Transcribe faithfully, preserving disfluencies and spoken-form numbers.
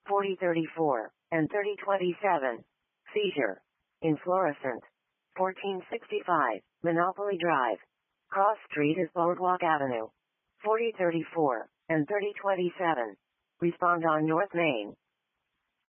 forty thirty-four, and thirty twenty-seven. Seizure. In Florissant. fourteen sixty-five, Monopoly Drive. Cross Street is Boardwalk Avenue. forty thirty-four, and thirty twenty-seven. Respond on North Main.